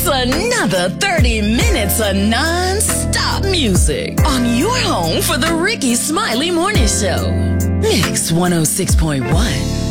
Another 30 minutes of non-stop music on your home for the Ricky Smiley Morning Show. Mix 106.1.